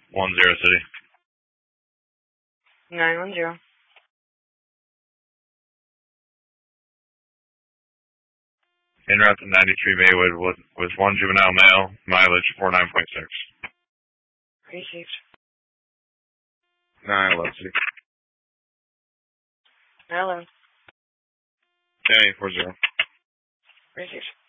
City. 910. En route to 93 Maywood with one juvenile male, mileage 49.6. Received. 911 City. Hello. 1040. Received.